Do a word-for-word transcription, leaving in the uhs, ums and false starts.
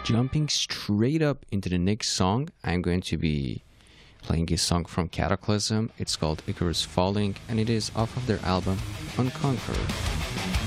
Jumping straight up into the next song, I'm going to be playing a song from Cataclysm. It's called Icarus Falling, and it is off of their album Unconquered.